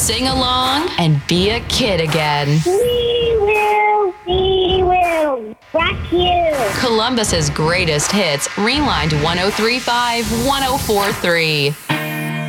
sing along, and be a kid again. We will rock you. Columbus's greatest hits, Rewind 103.5, 104.3.